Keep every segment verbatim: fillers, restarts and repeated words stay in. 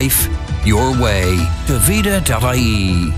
life, your way. Davida dot I E.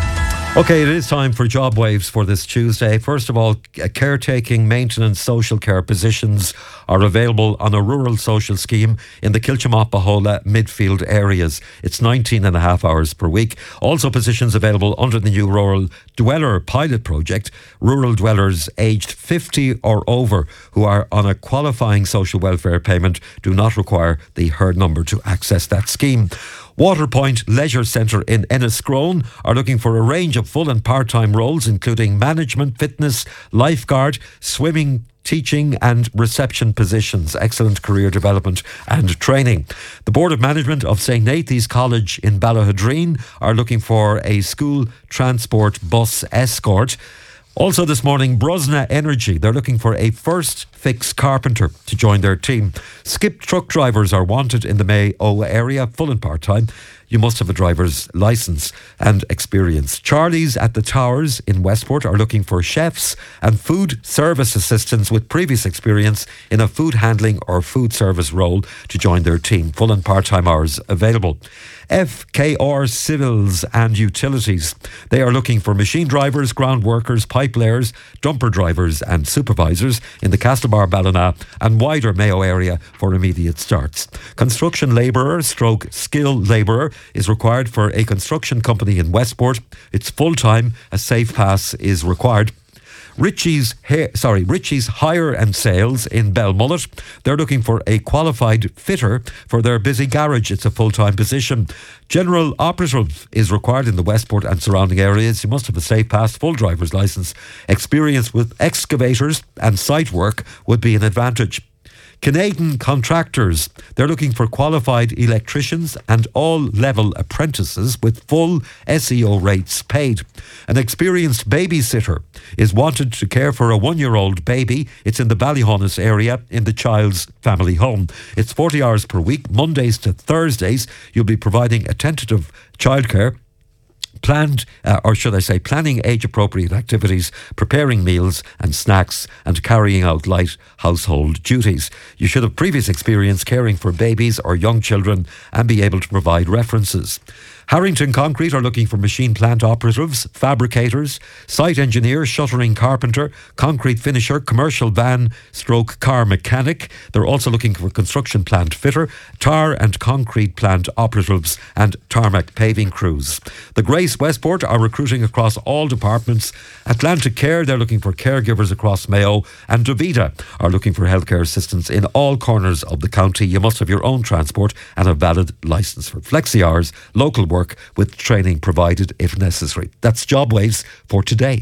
Okay, it is time for Job Waves for this Tuesday. First of all, caretaking, maintenance, social care positions are available on a rural social scheme in the Kilchimop-Bahola midfield areas. It's nineteen and a half hours per week. Also positions available under the new Rural Dweller Pilot Project. Rural dwellers aged fifty or over who are on a qualifying social welfare payment do not require the H E R number to access that scheme. Waterpoint Leisure Centre in Enniscrone are looking for a range of full and part-time roles, including management, fitness, lifeguard, swimming, teaching and reception positions. Excellent career development and training. The Board of Management of Saint Nathan's College in Ballahadreen are looking for a school transport bus escort. Also this morning, Brosna Energy, they're looking for a first fix carpenter to join their team. Skip truck drivers are wanted in the Mayo area, full and part-time. You must have a driver's licence and experience. Charlie's at the Towers in Westport are looking for chefs and food service assistants with previous experience in a food handling or food service role to join their team. Full and part-time hours available. F K R Civils and Utilities. They are looking for machine drivers, ground workers, pipe layers, dumper drivers and supervisors in the Castlebar, Ballina and wider Mayo area for immediate starts. Construction labourer stroke skill labourer is required for a construction company in Westport. It's full-time. A safe pass is required. Richie's hair, sorry, Richie's Hire and Sales in Belmullet. They're looking for a qualified fitter for their busy garage. It's a full-time position. General operative is required in the Westport and surrounding areas. You must have a safe pass, full driver's licence. Experience with excavators and site work would be an advantage. Canadian Contractors, they're looking for qualified electricians and all-level apprentices with full S E O rates paid. An experienced babysitter is wanted to care for a one-year-old baby. It's in the Ballyhonus area in the child's family home. It's forty hours per week, Mondays to Thursdays. You'll be providing a tentative childcare. Planned, uh, or should I say, planning age-appropriate activities, preparing meals and snacks, and carrying out light household duties. You should have previous experience caring for babies or young children and be able to provide references. Harrington Concrete are looking for machine plant operatives, fabricators, site engineer, shuttering carpenter, concrete finisher, commercial van stroke car mechanic. They're also looking for construction plant fitter, tar and concrete plant operatives and tarmac paving crews. The Grace Westport are recruiting across all departments. Atlantic Care, they're looking for caregivers across Mayo, and Davida are looking for healthcare assistance in all corners of the county. You must have your own transport and a valid licence for flexi hours, local work with training provided if necessary. That's Job Waves for today.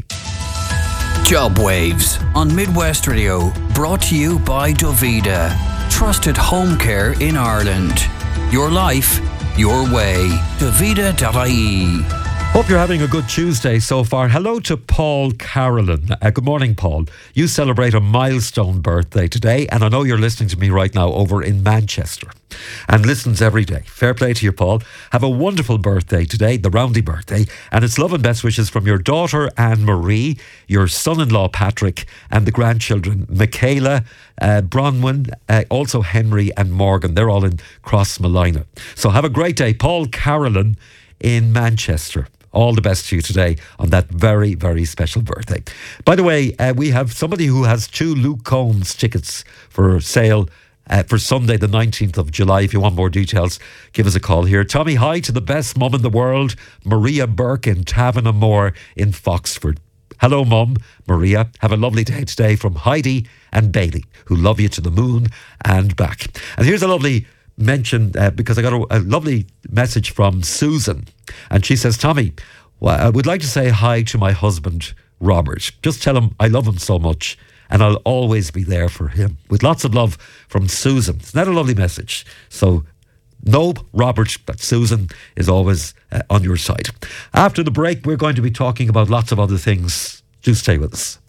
Job Waves on Midwest Radio, brought to you by Davida. Trusted home care in Ireland. Your life, your way. Davida dot I E. Hope you're having a good Tuesday so far. Hello to Paul Carolyn. Uh, good morning, Paul. You celebrate a milestone birthday today, and I know you're listening to me right now over in Manchester and listens every day. Fair play to you, Paul. Have a wonderful birthday today, the roundy birthday, and it's love and best wishes from your daughter Anne-Marie, your son-in-law Patrick, and the grandchildren Michaela, uh, Bronwyn, uh, also Henry and Morgan. They're all in Crossmolina. So have a great day. Paul Carolyn in Manchester. All the best to you today on that very, very special birthday. By the way, uh, we have somebody who has two Luke Combs tickets for sale uh, for Sunday the nineteenth of July. If you want more details, give us a call here. Tommy, hi to the best mum in the world, Maria Burke in Tavenamore in Foxford. Hello, Mum. Maria, have a lovely day today from Heidi and Bailey, who love you to the moon and back. And here's a lovely mention, uh, because I got a, a lovely message from Susan, and she says, Tommy, well, I would like to say hi to my husband, Robert. Just tell him I love him so much and I'll always be there for him. With lots of love from Susan. Isn't that a lovely message? So, no, Robert, but Susan is always uh, on your side. After the break, we're going to be talking about lots of other things. Do stay with us.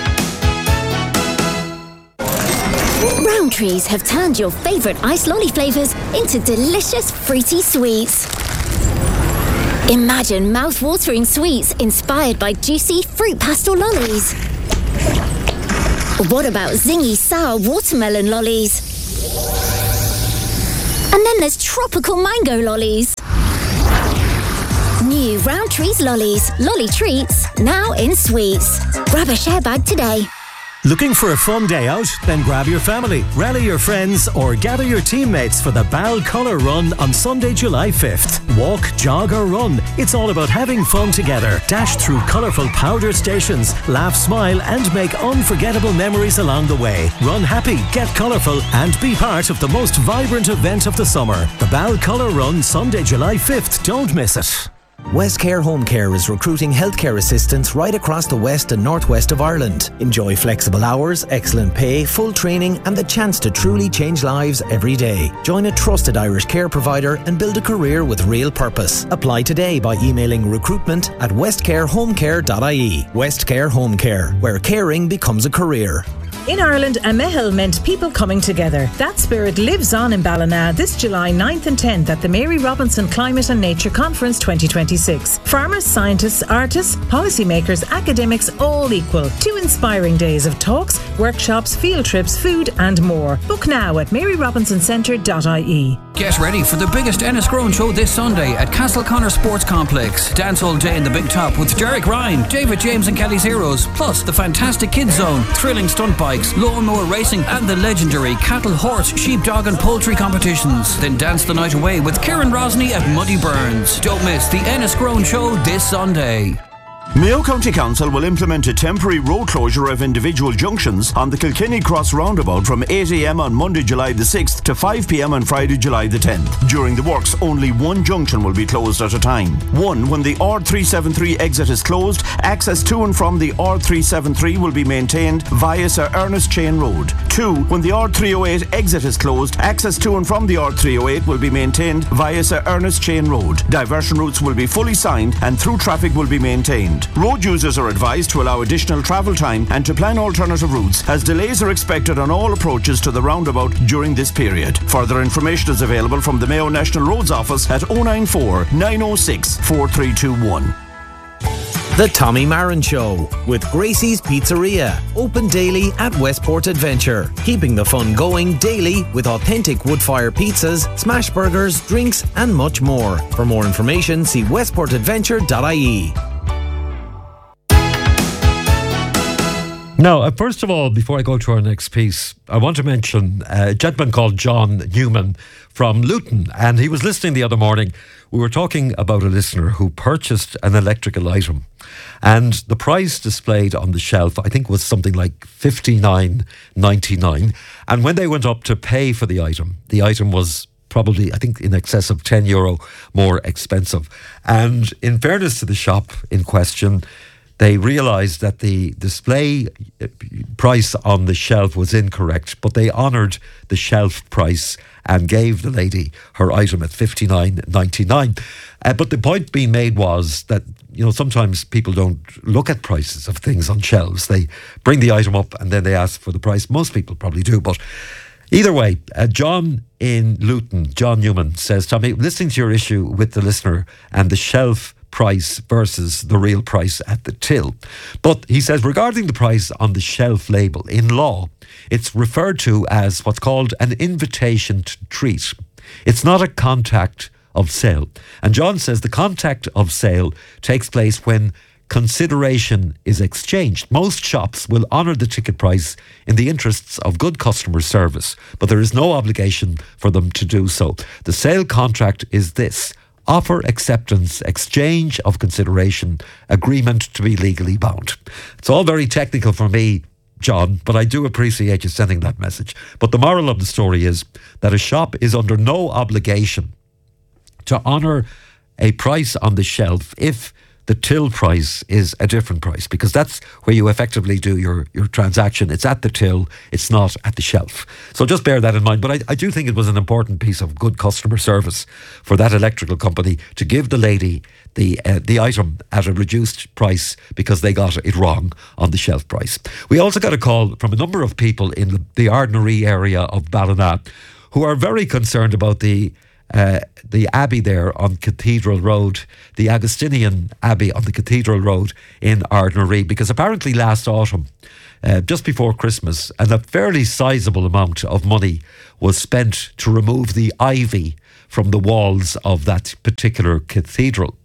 Rowntree's have turned your favourite ice lolly flavours into delicious fruity sweets. Imagine mouth-watering sweets inspired by juicy fruit pastel lollies. What about zingy sour watermelon lollies? And then there's tropical mango lollies. New Rowntree's Lollies. Lolly treats, now in sweets. Grab a share bag today. Looking for a fun day out? Then grab your family, rally your friends, or gather your teammates for the Bal Colour Run on Sunday, July fifth. Walk, jog or run. It's all about having fun together. Dash through colourful powder stations, laugh, smile and make unforgettable memories along the way. Run happy, get colourful and be part of the most vibrant event of the summer. The Bal Colour Run, Sunday, July fifth. Don't miss it. Westcare Home Care is recruiting healthcare assistants right across the west and northwest of Ireland. Enjoy flexible hours, excellent pay, full training and the chance to truly change lives every day. Join a trusted Irish care provider and build a career with real purpose. Apply today by emailing recruitment at westcarehomecare dot I E. Westcare Home Care, where caring becomes a career. In Ireland, a meitheal meant people coming together. That spirit lives on in Ballina this July ninth and tenth at the Mary Robinson Climate and Nature Conference twenty twenty-six. Farmers, scientists, artists, policymakers, academics, all equal. Two inspiring days of talks, workshops, field trips, food and more. Book now at mary robinson centre dot I E. Get ready for the biggest Enniscrone show this Sunday at Castleconnor Sports Complex. Dance all day in the Big Top with Derek Ryan, David James and Kelly's Heroes, plus the fantastic Kids Zone, thrilling stunt bikes, lawnmower racing and the legendary cattle, horse, sheepdog and poultry competitions. Then dance the night away with Kieran Rosny at Muddy Burns. Don't miss the Enniscrone show this Sunday. Mayo County Council will implement a temporary road closure of individual junctions on the Kilkenny Cross roundabout from eight a m on Monday, July the sixth to five p m on Friday, July the tenth. During the works, only one junction will be closed at a time. One, when the R three seventy-three exit is closed, access to and from the R three seventy-three will be maintained via Sir Ernest Chain Road. Two, when the R three oh eight exit is closed, access to and from the R three oh eight will be maintained via Sir Ernest Chain Road. Diversion routes will be fully signed and through traffic will be maintained. Road users are advised to allow additional travel time and to plan alternative routes, as delays are expected on all approaches to the roundabout during this period. Further information is available from the Mayo National Roads Office at oh nine four, nine oh six, four three two one. The Tommy Marin Show with Gracie's Pizzeria. Open daily at Westport Adventure. Keeping the fun going daily with authentic wood-fire pizzas, smash burgers, drinks and much more. For more information, see westport adventure dot I E. Now, uh, first of all, before I go to our next piece, I want to mention uh, a gentleman called John Newman from Luton, and he was listening the other morning. We were talking about a listener who purchased an electrical item, and the price displayed on the shelf, I think, was something like fifty-nine ninety-nine. And when they went up to pay for the item, the item was probably, I think, in excess of ten euro more expensive. And in fairness to the shop in question, they realised that the display price on the shelf was incorrect, but they honoured the shelf price and gave the lady her item at fifty-nine ninety-nine. Uh, but the point being made was that, you know, sometimes people don't look at prices of things on shelves. They bring the item up and then they ask for the price. Most people probably do, but either way, uh, John in Luton, John Newman, says, Tommy, listening to your issue with the listener and the shelf price versus the real price at the till. But he says, regarding the price on the shelf label, in law, it's referred to as what's called an invitation to treat. It's not a contract of sale. And John says the contract of sale takes place when consideration is exchanged. Most shops will honour the ticket price in the interests of good customer service, but there is no obligation for them to do so. The sale contract is this: offer, acceptance, exchange of consideration, agreement to be legally bound. It's all very technical for me, John, but I do appreciate you sending that message. But the moral of the story is that a shop is under no obligation to honour a price on the shelf if the till price is a different price, because that's where you effectively do your, your transaction. It's at the till, it's not at the shelf. So just bear that in mind. But I, I do think it was an important piece of good customer service for that electrical company to give the lady the uh, the item at a reduced price because they got it wrong on the shelf price. We also got a call from a number of people in the, the Ardnaree area of Ballina who are very concerned about the uh, the abbey there on Cathedral Road, the Augustinian Abbey on the Cathedral Road in Ardnaree, because apparently last autumn, uh, just before Christmas, and a fairly sizable amount of money was spent to remove the ivy from the walls of that particular cathedral.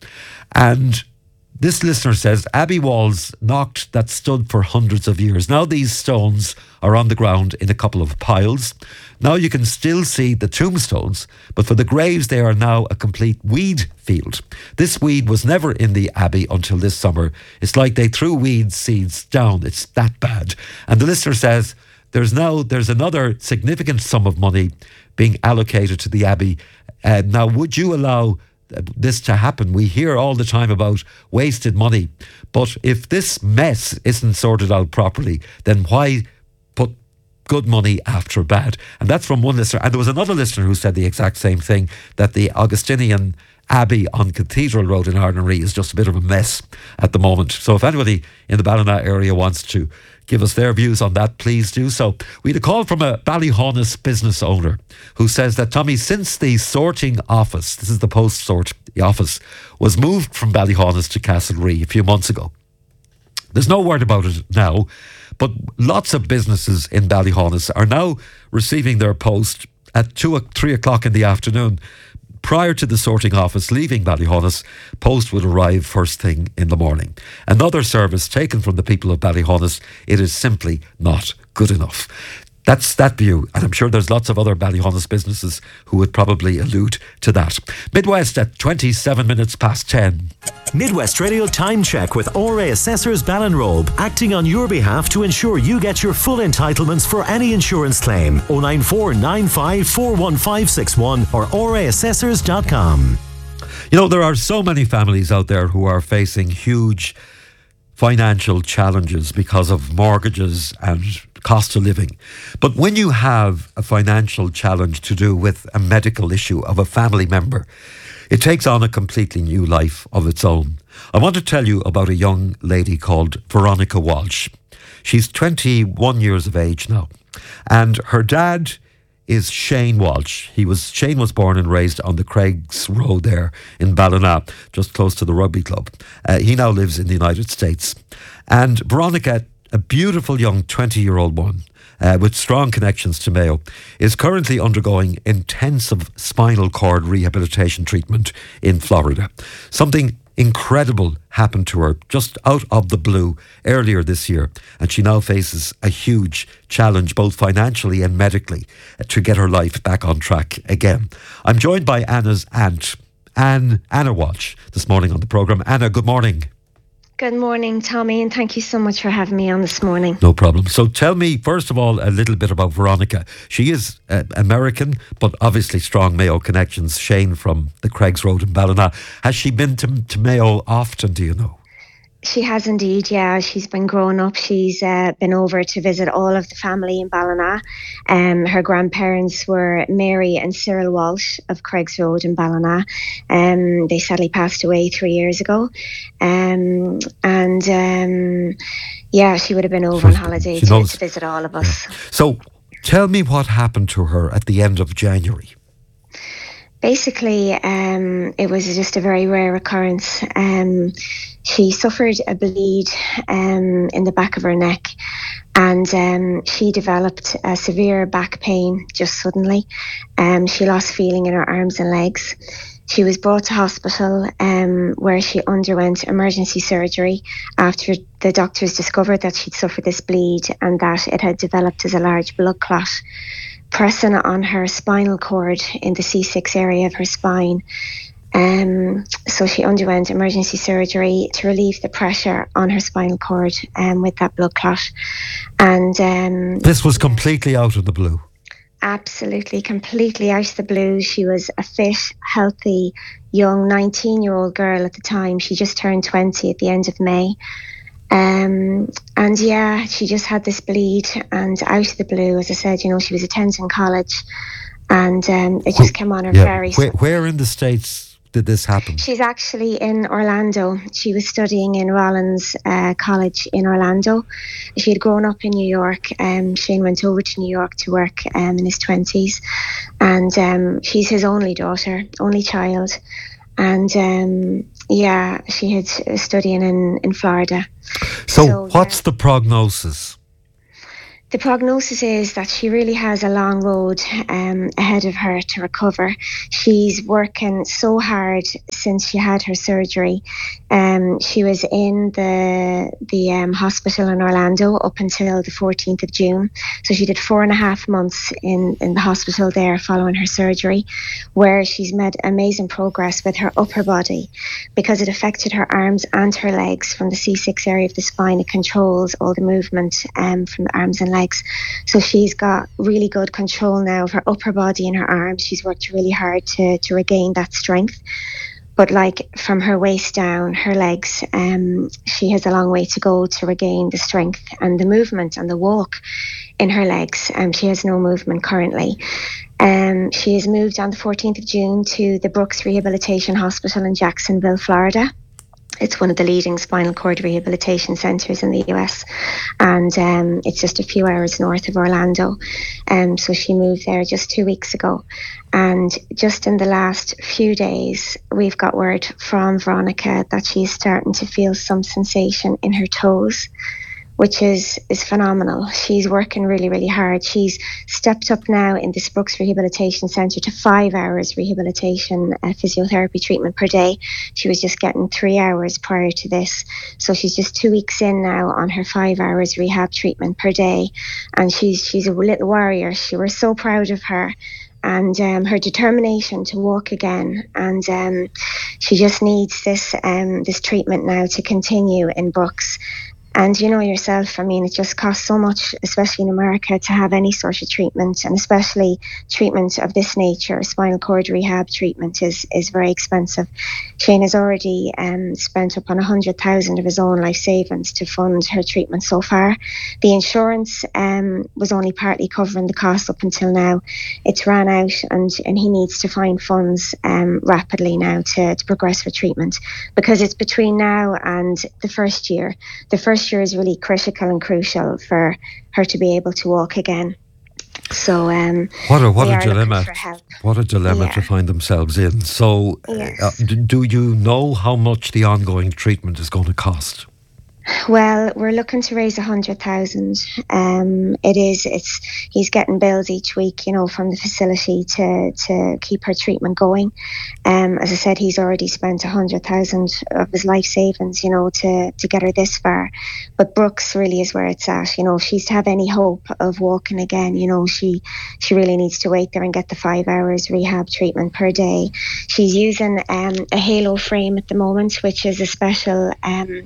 And this listener says, abbey walls knocked that stood for hundreds of years. Now these stones are on the ground in a couple of piles. Now you can still see the tombstones, but for the graves they are now a complete weed field. This weed was never in the abbey until this summer. It's like they threw weed seeds down. It's that bad. And the listener says, there's now there's another significant sum of money being allocated to the abbey. Uh, now, would you allow this to happen? We hear all the time about wasted money, but if this mess isn't sorted out properly, then why put good money after bad? And that's from one listener. And there was another listener who said the exact same thing, that the Augustinian Abbey on Cathedral Road in Ardnaree is just a bit of a mess at the moment. So if anybody in the Ballina area wants to give us their views on that, please do so. We had a call from a Ballyhaunis business owner who says that, Tommy, since the sorting office, this is the post-sort office, was moved from Ballyhaunis to Castlerea a few months ago, there's no word about it now, but lots of businesses in Ballyhaunis are now receiving their post at two or three o'clock in the afternoon. Prior to the sorting office leaving Ballyhaunis, post would arrive first thing in the morning. Another service taken from the people of Ballyhaunis. It is simply not good enough. That's that view, and I'm sure there's lots of other Ballyhaunis businesses who would probably allude to that. Midwest at twenty-seven minutes past ten. Midwest Radio Time Check with O R A Assessors Ballinrobe, acting on your behalf to ensure you get your full entitlements for any insurance claim. oh nine four nine five four one five six one or o r a assessors dot com. You know, there are so many families out there who are facing huge financial challenges because of mortgages and cost of living. But when you have a financial challenge to do with a medical issue of a family member, it takes on a completely new life of its own. I want to tell you about a young lady called Veronica Walsh. She's twenty-one years of age now, and her dad is Shane Walsh. He was Shane was born and raised on the Craigs Road there in Ballina, just close to the rugby club. Uh, he now lives in the United States. And Veronica, a beautiful young twenty-year-old woman uh, with strong connections to Mayo, is currently undergoing intensive spinal cord rehabilitation treatment in Florida. Something incredible happened to her just out of the blue earlier this year, and she now faces a huge challenge both financially and medically to get her life back on track again. I'm joined by Anna's aunt, Anne, Anna Walsh, this morning on the programme. Anna, good morning. Good morning, Tommy, and thank you so much for having me on this morning. No problem. So tell me, first of all, a little bit about Veronica. She is uh, American, but obviously strong Mayo connections. Shane from the Craigs Road in Ballina. Has she been to, to Mayo often, do you know? She has indeed, yeah. She's been growing up. She's uh, been over to visit all of the family in Ballina. Um, her grandparents were Mary and Cyril Walsh of Craigs Road in Ballina. Um, they sadly passed away three years ago. Um, and um, yeah, she would have been over on holiday to, to visit all of us. Yeah. So tell me what happened to her at the end of January. Basically, um, it was just a very rare occurrence. Um, she suffered a bleed um, in the back of her neck, and um, she developed a severe back pain just suddenly. Um, she lost feeling in her arms and legs. She was brought to hospital um, where she underwent emergency surgery after the doctors discovered that she'd suffered this bleed and that it had developed as a large blood clot, pressing on her spinal cord in the C six area of her spine. Um, so she underwent emergency surgery to relieve the pressure on her spinal cord um, with that blood clot. And um, this was completely out of the blue. Absolutely, completely out of the blue. She was a fit, healthy, young nineteen-year-old girl at the time. She just turned twenty at the end of May. Um, and yeah, she just had this bleed, and out of the blue, as I said, you know, she was attending college, and um, it just came on her yeah. very... Where, where in the States did this happen? She's actually in Orlando. She was studying in Rollins uh, College in Orlando. She had grown up in New York. Um, Shane went over to New York to work um, in his twenties. And um, she's his only daughter, only child. And um, yeah, she had studying in, in Florida. So, so what's yeah. the prognosis? The prognosis is that she really has a long road um, ahead of her to recover. She's working so hard since she had her surgery. Um, she was in the the um, hospital in Orlando up until the fourteenth of June. So she did four and a half months in, in the hospital there following her surgery, where she's made amazing progress with her upper body because it affected her arms and her legs from the C six area of the spine. It controls all the movement um, from the arms and legs. So she's got really good control now of her upper body and her arms. She's worked really hard to, to regain that strength. But like from her waist down, her legs, um, she has a long way to go to regain the strength and the movement and the walk in her legs. Um, she has no movement currently. Um, she has moved on the fourteenth of June to the Brooks Rehabilitation Hospital in Jacksonville, Florida. It's one of the leading spinal cord rehabilitation centres in the U S, and um, it's just a few hours north of Orlando. Um, so she moved there just two weeks ago. And just in the last few days, we've got word from Veronica that she's starting to feel some sensation in her toes, which is, is phenomenal. She's working really, really hard. She's stepped up now in this Brooks Rehabilitation Centre to five hours rehabilitation uh, physiotherapy treatment per day. She was just getting three hours prior to this. So she's just two weeks in now on her five hours rehab treatment per day. And she's she's a little warrior. She, we're so proud of her. And um, her determination to walk again. And um, she just needs this um, this treatment now to continue in Brooks. And you know yourself, I mean, it just costs so much, especially in America, to have any sort of treatment, and especially treatment of this nature. Spinal cord rehab treatment is, is very expensive. Shane has already um, spent up on one hundred thousand of his own life savings to fund her treatment so far. The insurance um, was only partly covering the cost up until now. It's ran out, and, and he needs to find funds um, rapidly now to, to progress with treatment, because it's between now and the first year. The first year is really critical and crucial for her to be able to walk again. So um, what a what a dilemma! What a dilemma yeah. to find themselves in. So, yes. uh, do you know how much the ongoing treatment is going to cost? Well, we're looking to raise a hundred thousand. Um, it is. It's. He's getting bills each week, you know, from the facility to to keep her treatment going. Um, as I said, he's already spent a hundred thousand of his life savings, you know, to to get her this far. But Brooks really is where it's at. You know, if she's to have any hope of walking again, you know, she she really needs to wait there and get the five hours rehab treatment per day. She's using um, a Halo frame at the moment, which is a special. Um,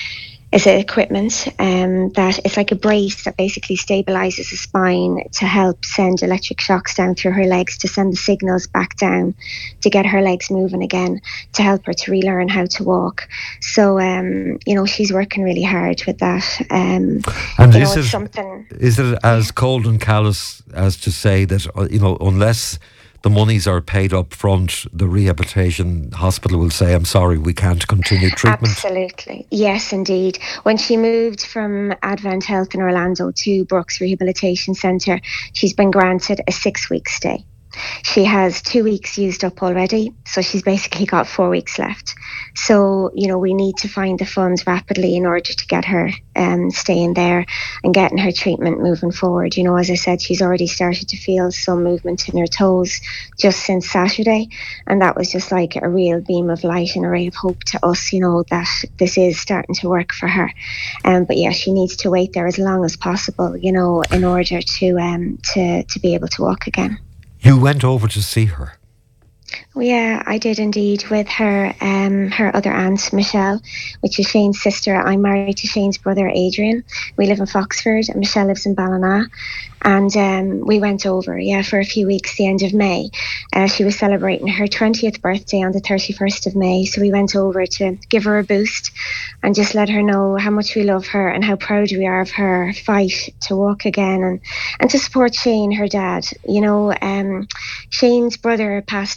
Is it equipment um, that it's like a brace that basically stabilizes the spine to help send electric shocks down through her legs to send the signals back down to get her legs moving again, to help her to relearn how to walk. So, um, you know, she's working really hard with that. Um, and you is, know, it, something, is it as cold and callous as to say that, you know, unless the monies are paid up front, the rehabilitation hospital will say, I'm sorry, we can't continue treatment? Absolutely. Yes, indeed. When she moved from Advent Health in Orlando to Brooks Rehabilitation Centre, she's been granted a six-week stay. She has two weeks used up already, so she's basically got four weeks left. So, you know, we need to find the funds rapidly in order to get her um, staying there and getting her treatment moving forward. You know, as I said, she's already started to feel some movement in her toes just since Saturday, and that was just like a real beam of light and a ray of hope to us, you know, that this is starting to work for her. Um, but yeah, she needs to wait there as long as possible, you know, in order to um, to to be able to walk again. You went over to see her? Well, yeah, I did indeed, with her um, her other aunt, Michelle, which is Shane's sister. I'm married to Shane's brother, Adrian. We live in Foxford, and Michelle lives in Ballina. And um, we went over, yeah, for a few weeks, the end of May. Uh, she was celebrating her twentieth birthday on the thirty-first of May. So we went over to give her a boost and just let her know how much we love her and how proud we are of her fight to walk again, and, and to support Shane, her dad. You know, um, Shane's brother passed away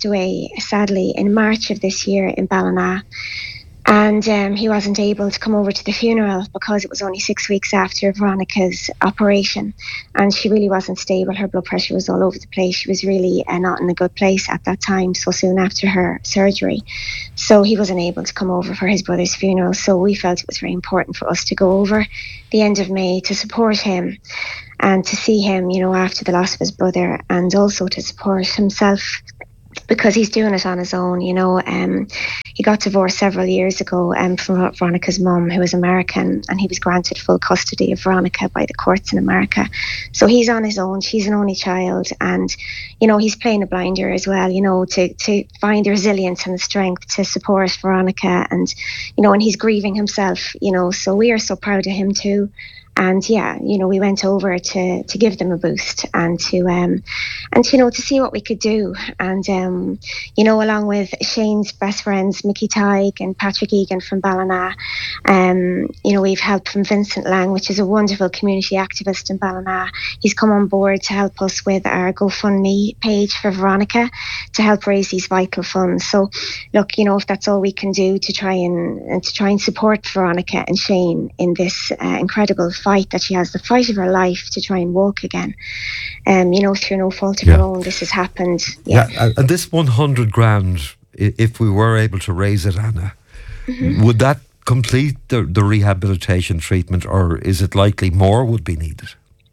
away, sadly, in March of this year in Ballina. And um, he wasn't able to come over to the funeral because it was only six weeks after Veronica's operation. And she really wasn't stable. Her blood pressure was all over the place. She was really uh, not in a good place at that time, so soon after her surgery. So he wasn't able to come over for his brother's funeral. So we felt it was very important for us to go over the end of May to support him and to see him, you know, after the loss of his brother, and also to support himself, because he's doing it on his own, you know. Um, he got divorced several years ago um, from Veronica's mum, who was American, and he was granted full custody of Veronica by the courts in America. So he's on his own. She's an only child, and, you know, he's playing a blinder as well, you know, to, to find the resilience and the strength to support Veronica, and, you know, and he's grieving himself, you know, so we are so proud of him too. And yeah, you know, we went over to, to give them a boost and to, um, and you know, to see what we could do. And, um, you know, along with Shane's best friends, Mickey Tighe and Patrick Egan from Ballina, um, you know, we've help from Vincent Lang, which is a wonderful community activist in Ballina. He's come on board to help us with our GoFundMe page for Veronica to help raise these vital funds. So look, you know, if that's all we can do to try and, and to try and support Veronica and Shane in this uh, incredible fight that she has, the fight of her life to try and walk again, um, you know, through no fault of yeah. her own, this has happened. Yeah, yeah and this one hundred grand, if we were able to raise it, Anna, mm-hmm. would that complete the, the rehabilitation treatment, or is it likely more would be needed?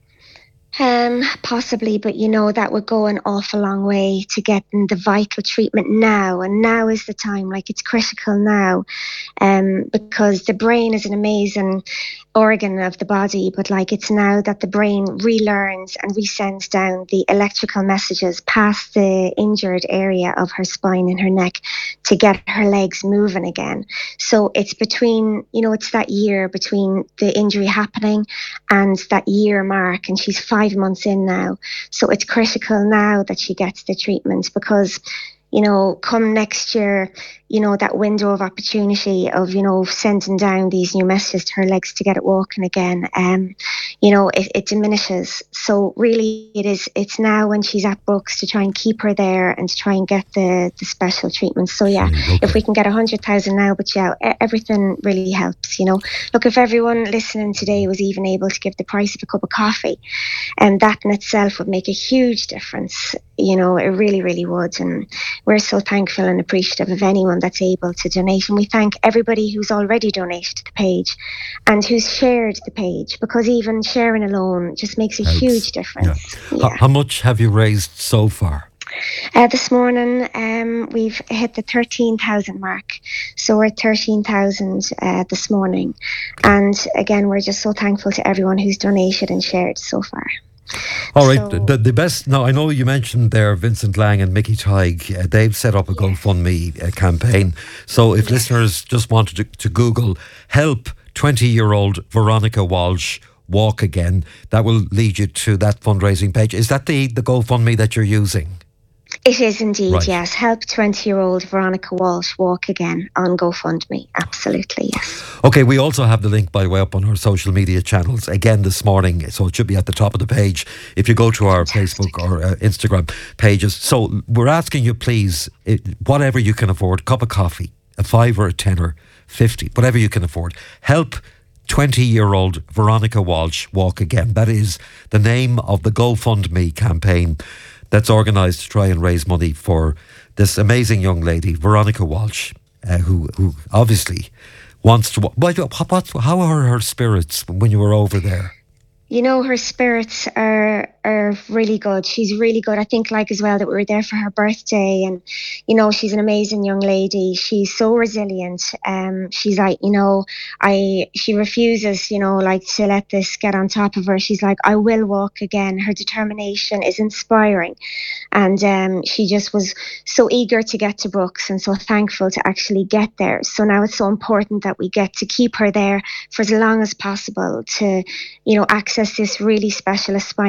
Um, possibly, but you know, that would go an awful long way to getting the vital treatment now, and now is the time, like it's critical now, um, because the brain is an amazing organ of the body, but like it's now that the brain relearns and resends down the electrical messages past the injured area of her spine and her neck to get her legs moving again. So it's between, you know, it's that year between the injury happening and that year mark, and she's five months in now. So it's critical now that she gets the treatment, because, you know, come next year, you know, that window of opportunity of, you know, sending down these new messages to her legs to get it walking again, um, you know, it, it diminishes. So really it is, it's now when she's at Brooks to try and keep her there and to try and get the, the special treatment. So yeah, okay. If we can get a hundred thousand now, but yeah, everything really helps, you know. Look, if everyone listening today was even able to give the price of a cup of coffee, and that in itself would make a huge difference, you know, it really, really would. And we're so thankful and appreciative of anyone that's able to donate, and we thank everybody who's already donated to the page and who's shared the page, because even sharing alone just makes a Helps. huge difference. Yeah. Yeah. How, how much have you raised so far? Uh, this morning um, we've hit the thirteen thousand mark, so we're at thirteen thousand uh, this morning, and again we're just so thankful to everyone who's donated and shared so far. All right, so, the, the best. Now, I know you mentioned there Vincent Lang and Mickey Tighe. Uh, they've set up a GoFundMe uh, campaign. So if yes. listeners just wanted to, to Google help twenty-year-old Veronica Walsh walk again, that will lead you to that fundraising page. Is that the, the GoFundMe that you're using? It is indeed, right. yes. Help twenty-year-old Veronica Walsh walk again on GoFundMe. Absolutely, yes. Okay, we also have the link, by the way, up on our social media channels again this morning, so it should be at the top of the page if you go to our Fantastic. Facebook or uh, Instagram pages. So we're asking you, please, it, whatever you can afford, cup of coffee, a five or a tenner, fifty, whatever you can afford, help twenty-year-old Veronica Walsh walk again. That is the name of the GoFundMe campaign that's organised to try and raise money for this amazing young lady, Veronica Walsh, uh, who who obviously wants to... What, what, how are her spirits when you were over there? You know, her spirits are are really good. She's really good. I think, like, as well, that we were there for her birthday, and, you know, she's an amazing young lady. She's so resilient. Um, she's like, you know, I, she refuses, you know, like, to let this get on top of her. She's like, I will walk again. Her determination is inspiring. And um, she just was so eager to get to Brooks and so thankful to actually get there. So now it's so important that we get to keep her there for as long as possible to, you know, access this really specialist spinal cord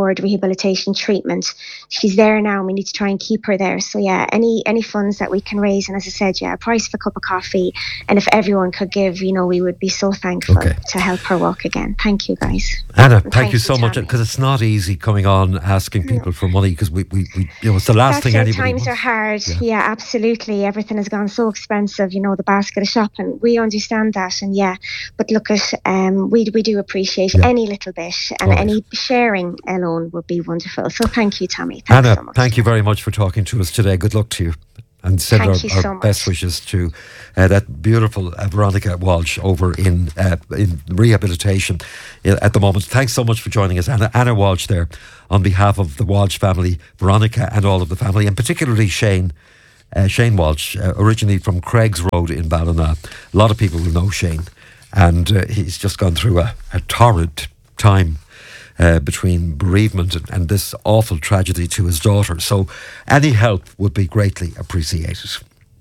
afford rehabilitation treatment. She's there now and we need to try and keep her there. So yeah, any any funds that we can raise, and as I said, yeah, a price for a cup of coffee, and if everyone could give, you know, we would be so thankful okay. to help her walk again. Thank you, guys. Anna, thank, thank you so you, much, because it's not easy coming on asking people no. for money, because we, we, we, you know, it's the last That's thing it, anybody times wants. are hard. Yeah. yeah, absolutely. Everything has gone so expensive, you know, the basket of shopping. We understand that, and yeah, but look at, um, we we do appreciate yeah. any little bit, and right. any sharing alone would be wonderful. So thank you, Tommy. Thanks Anna, so much. thank you very much for talking to us today. Good luck to you. And send our, our so best wishes to uh, that beautiful uh, Veronica Walsh over in uh, in rehabilitation at the moment. Thanks so much for joining us, Anna. Anna Walsh there, on behalf of the Walsh family, Veronica and all of the family, and particularly Shane. Uh, Shane Walsh, uh, originally from Craig's Road in Ballina. A lot of people will know Shane, and uh, he's just gone through a, a torrid time Uh, between bereavement and, and this awful tragedy to his daughter. So any help would be greatly appreciated.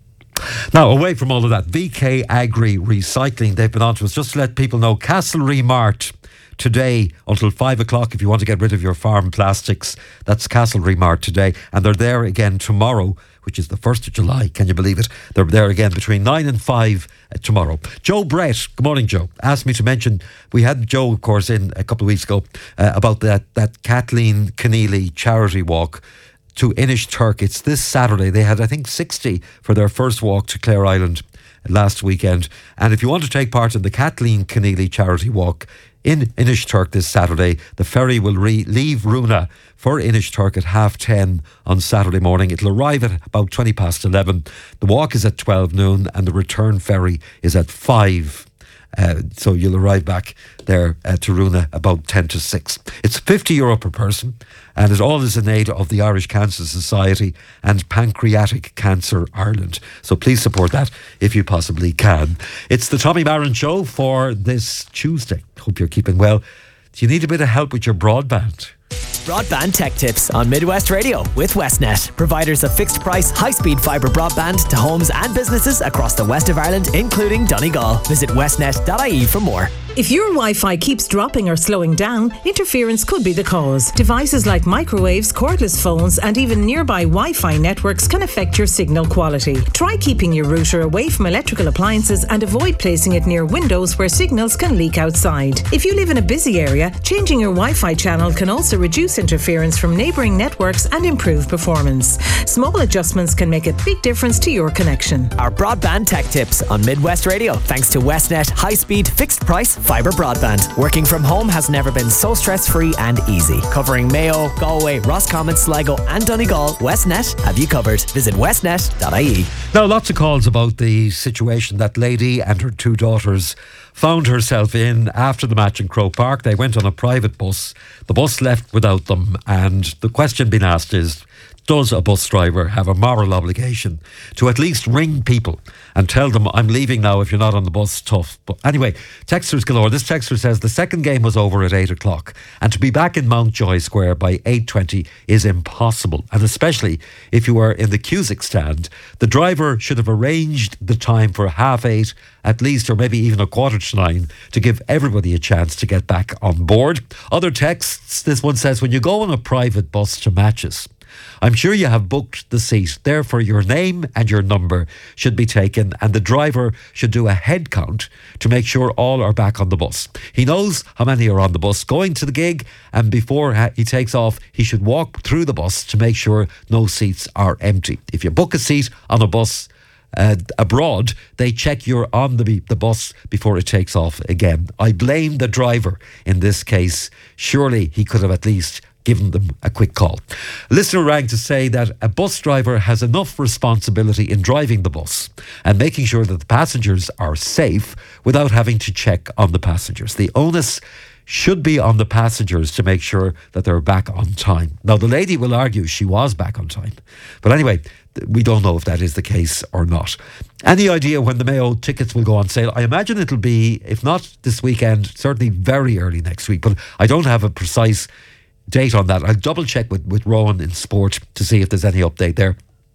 Now, away from all of that, V K Agri Recycling, they've been on to us just to let people know, Castlereagh Mart today until five o'clock if you want to get rid of your farm plastics. That's Castlereagh Mart today, and they're there again tomorrow, which is the first of July. Can you believe it? They're there again between nine and five uh, tomorrow. Joe Brett, good morning, Joe, asked me to mention, we had Joe, of course, in a couple of weeks ago uh, about that, that Kathleen Keneally charity walk to Inishturk. It's this Saturday. They had, I think, sixty for their first walk to Clare Island last weekend. And if you want to take part in the Kathleen Keneally charity walk in Inishturk this Saturday, the ferry will re- leave Runa for Inishturk at half ten on Saturday morning. It'll arrive at about twenty past eleven. The walk is at twelve noon and the return ferry is at five. Uh, so you'll arrive back there uh, to Runa about ten to six. It's fifty euro per person, and it all is in aid of the Irish Cancer Society and Pancreatic Cancer Ireland. So please support that if you possibly can. It's the Tommy Maron Show for this Tuesday. Hope you're keeping well. Do you need a bit of help with your broadband? Broadband Tech Tips on Midwest Radio with Westnet, providers of fixed price, high speed fibre broadband to homes and businesses across the west of Ireland, including Donegal. Visit westnet dot I E for more. If your Wi-Fi keeps dropping or slowing down, interference could be the cause. Devices like microwaves, cordless phones, and even nearby Wi-Fi networks can affect your signal quality. Try keeping your router away from electrical appliances and avoid placing it near windows where signals can leak outside. If you live in a busy area, changing your Wi-Fi channel can also reduce interference from neighbouring networks and improve performance. Small adjustments can make a big difference to your connection. Our Broadband Tech Tips on Midwest Radio, thanks to Westnet high-speed, fixed-price fibre broadband. Working from home has never been so stress-free and easy. Covering Mayo, Galway, Roscommon, Sligo and Donegal, Westnet have you covered. Visit westnet dot I E. Now, lots of calls about the situation that lady and her two daughters found herself in after the match in Croke Park. They went on a private bus. The bus left without them, and the question being asked is, does a bus driver have a moral obligation to at least ring people and tell them, I'm leaving now, if you're not on the bus, tough. But anyway, texters galore. This texter says the second game was over at eight o'clock and to be back in Mountjoy Square by eight twenty is impossible, and especially if you are in the Cusick stand. The driver should have arranged the time for half eight at least, or maybe even a quarter to nine, to give everybody a chance to get back on board. Other texts, this one says, when you go on a private bus to matches, I'm sure you have booked the seat. Therefore, your name and your number should be taken, and the driver should do a head count to make sure all are back on the bus. He knows how many are on the bus going to the gig, and before he takes off, he should walk through the bus to make sure no seats are empty. If you book a seat on a bus Uh, abroad, they check you're on the, the bus before it takes off again. I blame the driver in this case. Surely he could have at least given them a quick call. A listener rang to say that a bus driver has enough responsibility in driving the bus and making sure that the passengers are safe without having to check on the passengers. The onus should be on the passengers to make sure that they're back on time. Now, the lady will argue she was back on time. But anyway, we don't know if that is the case or not. Any idea when the Mayo tickets will go on sale? I imagine it'll be, if not this weekend, certainly very early next week. But I don't have a precise date on that. I'll double check with, with Rowan in Sport to see if there's any update there.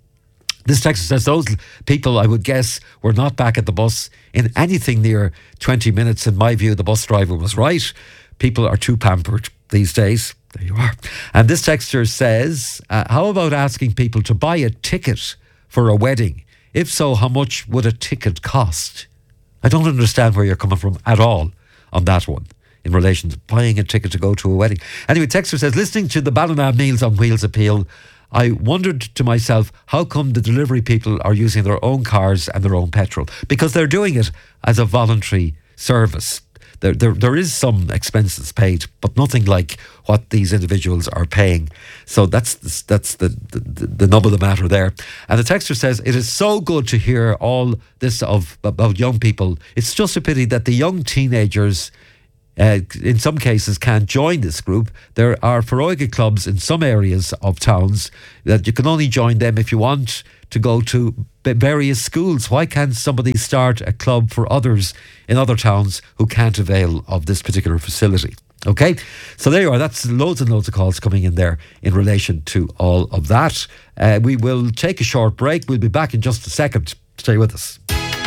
This text says those people, I would guess, were not back at the bus in anything near twenty minutes. In my view, the bus driver was right. People are too pampered these days. There you are. And this texter says, uh, how about asking people to buy a ticket for a wedding? If so, how much would a ticket cost? I don't understand where you're coming from at all on that one in relation to buying a ticket to go to a wedding. Anyway, texter says, listening to the Ballina Meals on Wheels appeal, I wondered to myself, how come the delivery people are using their own cars and their own petrol? Because they're doing it as a voluntary service. There, there, there is some expenses paid, but nothing like what these individuals are paying. So that's that's the, the, the nub of the matter there. And the texter says, it is so good to hear all this of about young people. It's just a pity that the young teenagers, uh, in some cases, can't join this group. There are Feroiga clubs in some areas of towns that you can only join them if you want to go to various schools. Why can't somebody start a club for others in other towns who can't avail of this particular facility? Okay, so there you are. That's loads and loads of calls coming in there in relation to all of that. Uh, we will take a short break. We'll be back in just a second. Stay with us.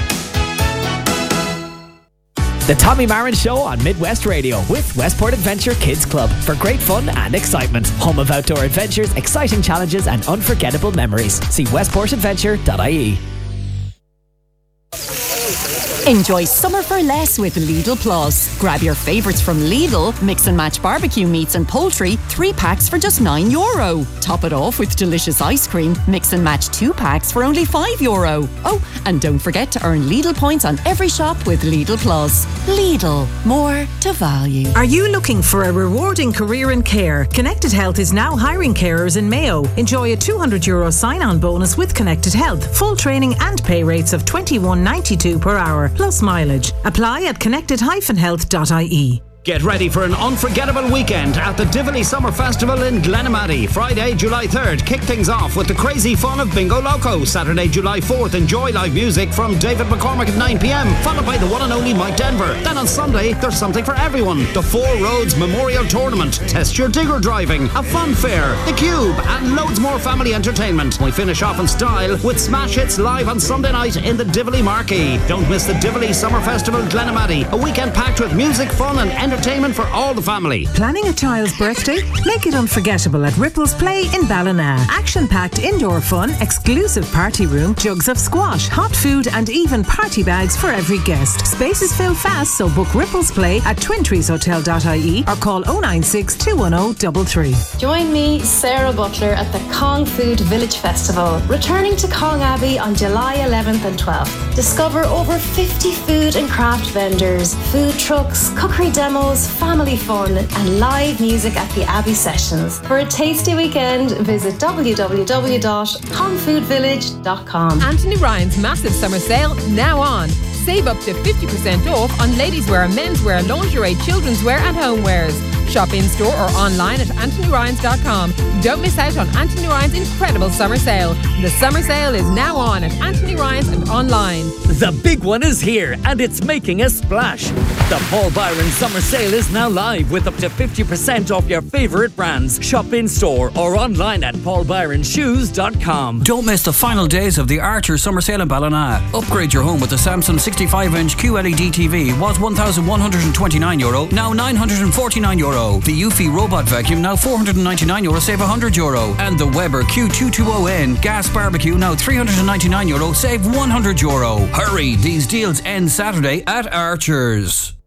The Tommy Marin Show on Midwest Radio with Westport Adventure Kids Club for great fun and excitement. Home of outdoor adventures, exciting challenges and unforgettable memories. See westport adventure dot I E. Enjoy summer for less with Lidl Plus. Grab your favourites from Lidl, mix and match barbecue meats and poultry, three packs for just nine euro. Top it off with delicious ice cream, mix and match two packs for only five euro. Oh, and don't forget to earn Lidl points on every shop with Lidl Plus. Lidl, more to value. Are you looking for a rewarding career in care? Connected Health is now hiring carers in Mayo. Enjoy a two hundred euro sign-on bonus with Connected Health. Full training and pay rates of twenty-one ninety-two per hour. Plus mileage. Apply at connected dash health dot I E. Get ready for an unforgettable weekend at the Dively Summer Festival in Glenamaddy. Friday, July third, kick things off with the crazy fun of Bingo Loco. Saturday, July fourth, enjoy live music from David McCormick at nine p.m, followed by the one and only Mike Denver. Then on Sunday, there's something for everyone. The Four Roads Memorial Tournament, test your digger driving, a fun fair, the Cube, and loads more family entertainment. We finish off in style with Smash Hits live on Sunday night in the Dively Marquee. Don't miss the Dively Summer Festival Glenamaddy, a weekend packed with music, fun and entertainment Entertainment for all the family. Planning a child's birthday? Make it unforgettable at Ripples Play in Ballina. Action-packed indoor fun, exclusive party room, jugs of squash, hot food and even party bags for every guest. Spaces fill fast, so book Ripples Play at twin trees hotel dot I E or call oh nine six, two one oh, three three. Join me, Sarah Butler, at the Kong Food Village Festival, returning to Kong Abbey on July eleventh and twelfth. Discover over fifty food and craft vendors, food trucks, cookery demos, family fun and live music at the Abbey Sessions. For a tasty weekend, visit w w w dot kong food village dot com. Anthony Ryan's massive summer sale now on. Save up to fifty percent off on ladies' wear, men's wear, lingerie, children's wear and homewares. Shop in store or online at anthony ryans dot com. Don't miss out on Anthony Ryan's incredible summer sale. The summer sale is now on at Anthony Ryan's and online. The big one is here and it's making a splash. The Paul Byron summer sale is now live with up to fifty percent off your favourite brands. Shop in store or online at paul byron shoes dot com. Don't miss the final days of the Archer summer sale in Ballina. Upgrade your home with the Samsung sixty-five inch Q L E D T V. Was one thousand one hundred twenty-nine euro, now nine hundred forty-nine euro. The Eufy robot vacuum, now four hundred ninety-nine euro, save one hundred euro. And the Weber Q two twenty N gas barbecue, now three hundred ninety-nine euro, save one hundred euro. Hurry, these deals end Saturday at Archer's.